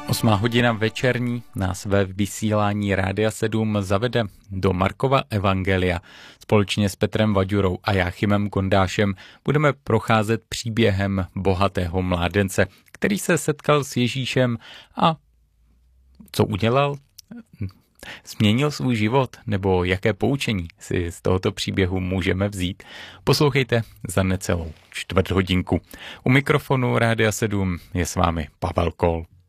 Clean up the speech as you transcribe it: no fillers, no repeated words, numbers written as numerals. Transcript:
8:00 večerní nás ve vysílání Rádia 7 zavede do Markova evangelia. Společně s Petrem Vaďurou a Jáchymem Gondášem budeme procházet příběhem bohatého mládence, který se setkal s Ježíšem a co udělal? Změnil svůj život, nebo jaké poučení si z tohoto příběhu můžeme vzít? Poslouchejte za necelou čtvrthodinku. U mikrofonu Rádia 7 je s vámi Pavel Kol.